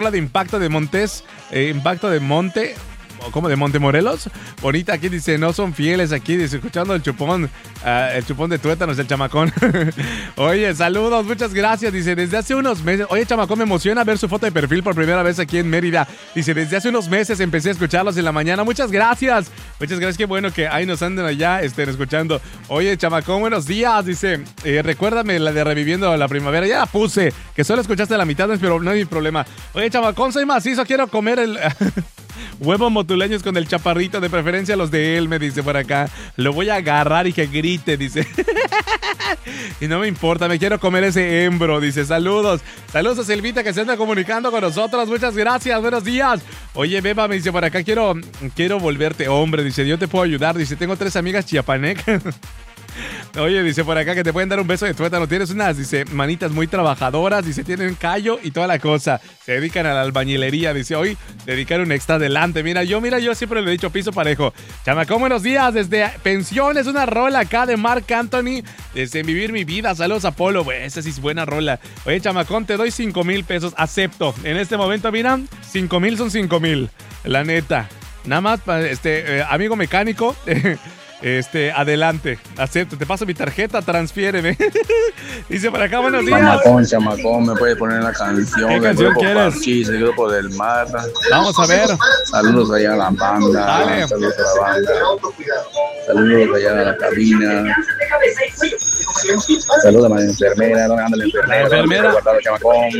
de Impacto de Montes, Impacto de Monte, ¿cómo? ¿De Montemorelos? Bonita aquí dice, no son fieles aquí, dice, escuchando el chupón de tuétanos, el chamacón. Oye, saludos, muchas gracias, dice, desde hace unos meses, oye, chamacón, me emociona ver su foto de perfil por primera vez aquí en Mérida. Dice, desde hace unos meses empecé a escucharlos en la mañana, muchas gracias, qué bueno que ahí nos andan allá, escuchando. Oye, chamacón, buenos días, dice, recuérdame la de Reviviendo la Primavera, ya la puse, que solo escuchaste la mitad, pero no hay mi problema. Oye, chamacón, soy macizo, quiero comer el... Huevos motuleños con el chaparrito, de preferencia los de él, me dice por acá. Lo voy a agarrar y que grite, dice. Y no me importa, me quiero comer ese hembro, dice. Saludos a Silvita que se anda comunicando con nosotros. Muchas gracias, buenos días. Oye, Beba, me dice por acá, quiero volverte hombre, dice. Yo te puedo ayudar, dice. Tengo 3 amigas chiapanecas. Oye, dice por acá que te pueden dar un beso de tuétano. Tienes unas, dice, manitas muy trabajadoras. Dice, tienen callo y toda la cosa. Se dedican a la albañilería. Dice, hoy dedicar un extra adelante. Mira, yo siempre le he dicho piso parejo. Chamacón, buenos días. Desde Pensiones, una rola acá de Marc Anthony. Desde Vivir mi Vida. Saludos a Polo. Esa sí es buena rola. Oye, chamacón, te doy 5,000 pesos. Acepto. En este momento, mira, 5,000 son 5,000. La neta. Nada más, amigo mecánico. Adelante, acepto, te paso mi tarjeta, transfiéreme. Dice por acá, buenos días. Chamacón, me puede poner la canción. ¿Qué canción quieres? Sí, el grupo del mar. Vamos a ver. Saludos allá a la banda. Dale. Saludos a la banda. Saludos allá a la cabina. Saludos a la enfermera. ¿Dónde anda la enfermera? La enfermera. Chamacón.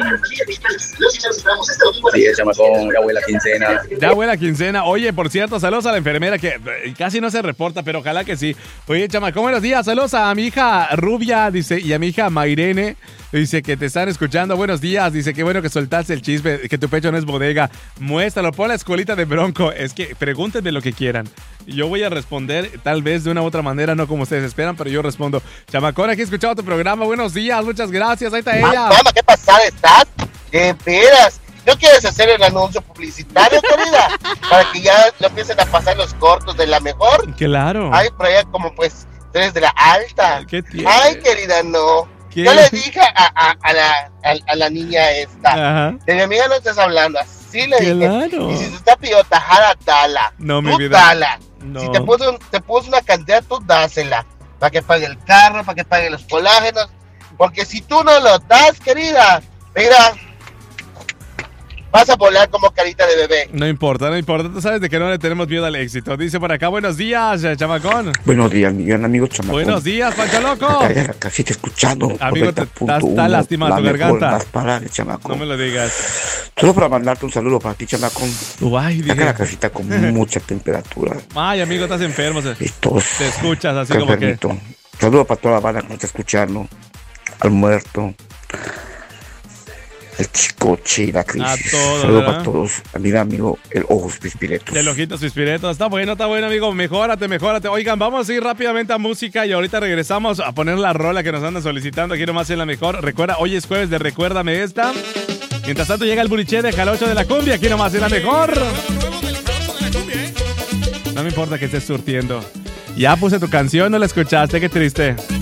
Sí, el chamacón, ya huele la quincena. Ya huele la quincena. Oye, por cierto, saludos a la enfermera que casi no se reporta, pero ojalá que sí. Oye, chamacón, buenos días. Saludos a mi hija Rubia, dice, y a mi hija Mairene. Dice que te están escuchando. Buenos días. Dice que bueno que soltaste el chisme, que tu pecho no es bodega. Muéstralo, pon la escuelita de Bronco. Es que pregúntenme lo que quieran. Y yo voy a responder, tal vez de una u otra manera, no como ustedes esperan, pero yo respondo. Chamacón, aquí he escuchado tu programa. Buenos días, muchas gracias. Ahí está ella. Mamá, ¿qué pasada estás? ¿Qué veras? ¿No quieres hacer el anuncio publicitario, querida? Para que ya lo empiecen a pasar los cortos de la mejor. Claro. Ay, por allá como pues, tú eres de la alta. ¿Qué tiene? Ay, querida, no. ¿Qué? Yo le dije a la niña esta. Ajá. De mi amiga no estás hablando. Así le dije. Claro. Y si se está pidiendo tajada, dala. No, mi tú vida. dala. No. Si te puso una cantidad, tú dásela. Para que pague el carro, para que pague los colágenos. Porque si tú no lo das, querida, mira, vas a volar como carita de bebé. No importa. Tú sabes de que no le tenemos miedo al éxito. Dice por acá, buenos días, chamacón. Buenos días, mi gran amigo chamacón. Buenos días, Pancho Loco. Acá casi te escuchando. Amigo, está lastimada tu garganta. Chamacón. No me lo digas. Solo para mandarte un saludo para ti, chamacón. Ay, Acá la casita con mucha temperatura. Ay, amigo, estás enfermo. Te escuchas así como que... Saludo para toda la banda que me está escuchando. Al muerto. El Chicoche, la crisis. Saludos para todos. A mi amigo, el Ojos Pispiretos. El Ojitos Pispiretos. Está bueno, amigo. Mejórate. Oigan, vamos a ir rápidamente a música y ahorita regresamos a poner la rola que nos andan solicitando aquí nomás en la mejor. Recuerda, hoy es jueves de Recuérdame esta. Mientras tanto llega el buriché de Jalocho de la Cumbia aquí nomás en la mejor. No me importa que estés surtiendo. Ya puse tu canción, no la escuchaste, qué triste.